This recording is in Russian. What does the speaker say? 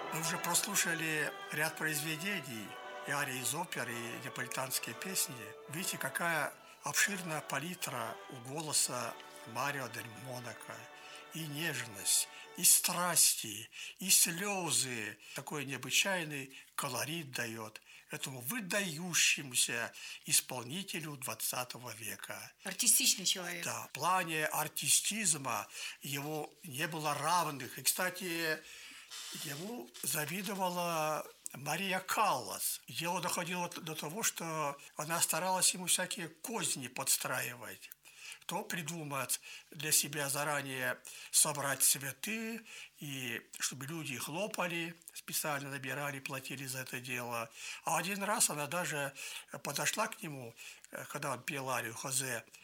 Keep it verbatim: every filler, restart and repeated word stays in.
Мы уже прослушали ряд произведений, и арии из оперы, и неаполитанские песни. Видите, какая обширная палитра у голоса Марио дель Монако. И нежность, и страсти, и слезы. Такой необычайный колорит дает этому выдающемуся исполнителю двадцатого века. Артистичный человек. Да, в плане артистизма его не было равных. И, кстати, ему завидовала Мария Каллас. Дело доходило до того, что она старалась ему всякие козни подстраивать. То придумать для себя заранее собрать цветы, и чтобы люди хлопали, специально набирали, платили за это дело. А один раз она даже подошла к нему, когда он пел арию Хозе,